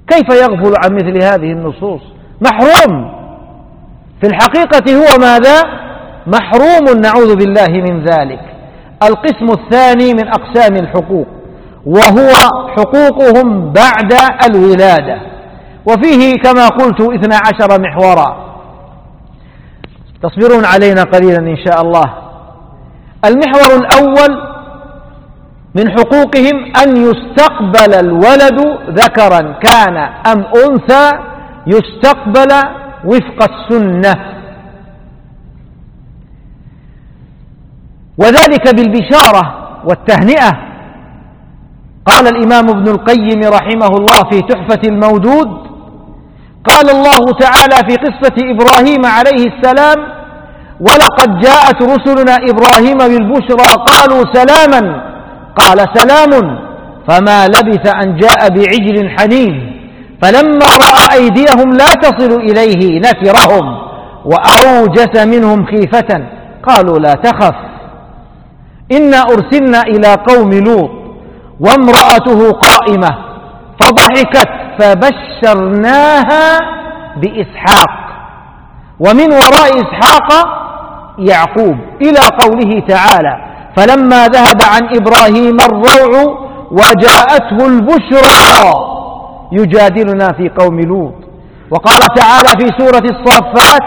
كيف يغفل عن مثل هذه النصوص؟ محروم في الحقيقة، هو ماذا؟ محروم، نعوذ بالله من ذلك. القسم الثاني من أقسام الحقوق وهو حقوقهم بعد الولادة، وفيه كما قلت 12 محورا. تصبرون علينا قليلا إن شاء الله. المحور الأول من حقوقهم أن يستقبل الولد ذكرا كان أم أنثى، يستقبل وفق السنة، وذلك بالبشارة والتهنئة. قال الإمام ابن القيم رحمه الله في تحفة المودود: قال الله تعالى في قصة إبراهيم عليه السلام: ولقد جاءت رسلنا إبراهيم بالبشرى قالوا سلاما، قال سلام، فما لبث أن جاء بعجل حنين، فلما رأى أيديهم لا تصل إليه نكرهم وأوجس منهم خيفة، قالوا لا تخف إنا أرسلنا إلى قوم لوط وامرأته قائمة فضحكت فبشرناها بإسحاق ومن وراء إسحاق يعقوب، إلى قوله تعالى: فلما ذهب عن إبراهيم الروع وجاءته البشرى يجادلنا في قوم لوط. وقال تعالى في سورة الصافات: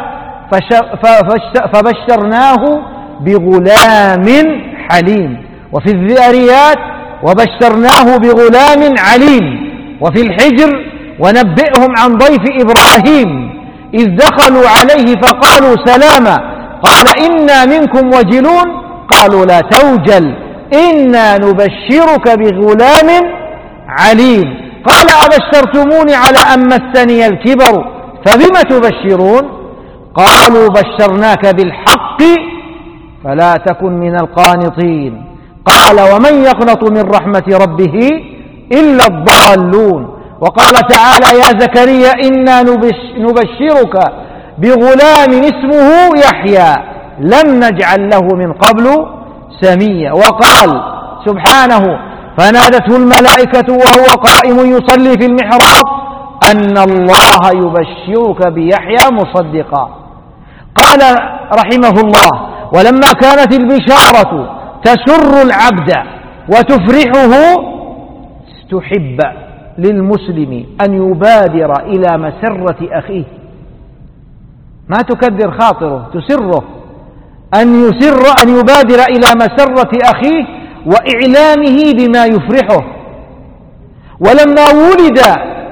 فبشرناه بغلام حليم. وفي الذاريات: وبشرناه بغلام عليم. وفي الحجر: ونبئهم عن ضيف إبراهيم إذ دخلوا عليه فقالوا سلاما، قال إنا منكم وجلون، قالوا لا توجل إنا نبشرك بغلام عليم، قال أبشرتموني على أن مسني الكبر فبم تبشرون، قالوا بشرناك بالحق فلا تكن من القانطين، قال ومن يقنط من رحمة ربه إلا الضالون. وقال تعالى: يا زكريا إنا نبشرك بغلام اسمه يحيى لم نجعل له من قبل سميا. وقال سبحانه: فنادته الملائكة وهو قائم يصلي في المحراب أن الله يبشرك بيحيى مصدقا. قال رحمه الله: ولما كانت البشارة تسر العبد وتفرحه استحب للمسلم أن يبادر إلى مسرة أخيه، ما تكدر خاطره، تسره، أن يبادر إلى مسرة أخيه وإعلامه بما يفرحه. ولما ولد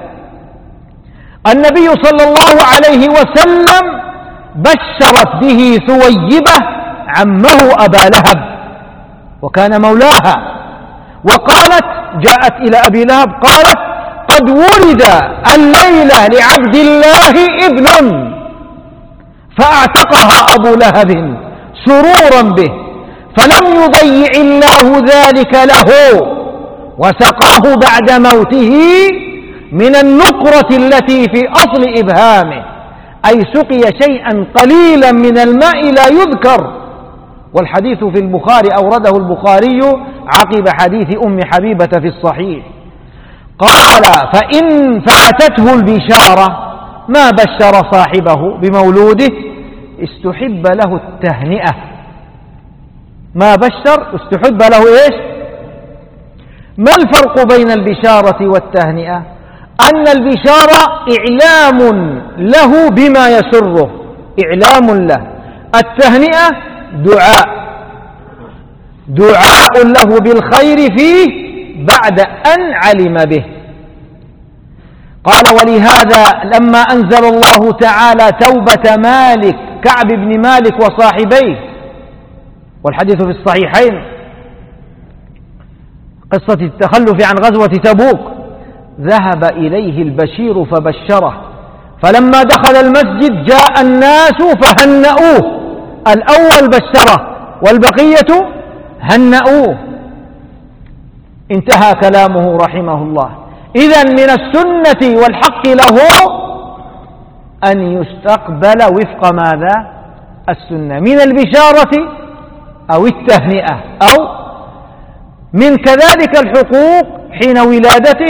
النبي صلى الله عليه وسلم بشرت به ثويبة عمه أبا لهب وكان مولاها، وقالت: جاءت إلى أبي لهب قالت: قد ولد الليلة لعبد الله ابن، فاعتقها أبو لهب سرورا به، فلم يضيع الله ذلك له، وسقاه بعد موته من النقرة التي في أصل إبهامه، أي سقي شيئا قليلا من الماء لا يذكر. والحديث في البخاري، أورده البخاري عقب حديث أم حبيبة في الصحيح. قال: فإن فاتته البشارة ما بشر صاحبه بمولوده استحب له التهنئة. ما بشر استحب له إيش؟ ما الفرق بين البشارة والتهنئة؟ أن البشارة إعلام له بما يسره، إعلام له. التهنئة دعاء له بالخير فيه بعد أن علم به. قال: ولهذا لما أنزل الله تعالى توبة مالك كعب بن مالك وصاحبيه، والحديث في الصحيحين، قصة التخلف عن غزوة تبوك، ذهب إليه البشير فبشره، فلما دخل المسجد جاء الناس فهنأوه، الأول بشره والبقية هنأوه. انتهى كلامه رحمه الله. إذن من السنة والحق له أن يستقبل وفق ماذا؟ السنة، من البشارة أو التهنئة، أو من كذلك الحقوق حين ولادته